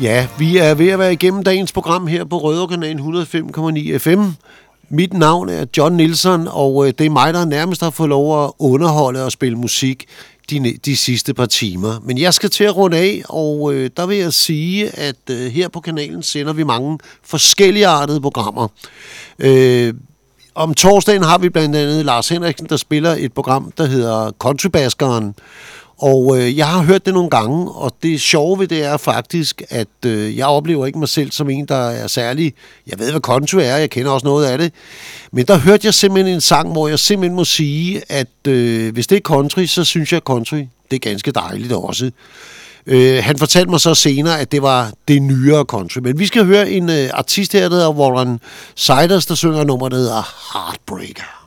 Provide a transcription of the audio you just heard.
Ja, vi er ved at være igennem dagens program her på Rødovrekanalen 105,9 FM. Mit navn er John Nielsen, og det er mig, der nærmest har fået lov at underholde og spille musik de sidste par timer. Men jeg skal til at runde af, og der vil jeg sige, at her på kanalen sender vi mange forskelligartede programmer. Om torsdagen har vi blandt andet Lars Henriksen, der spiller et program, der hedder Countrybaskeren. Og jeg har hørt det nogle gange, og det sjove ved det er faktisk, at jeg oplever ikke mig selv som en, der er særlig... Jeg ved, hvad country er, jeg kender også noget af det. Men der hørte jeg simpelthen en sang, hvor jeg simpelthen må sige, at hvis det er country, så synes jeg country, det er ganske dejligt også. Han fortalte mig så senere, at det var det nyere country. Men vi skal høre en artist her, der hedder Warren Siders, der synger nummer, der hedder Heartbreaker.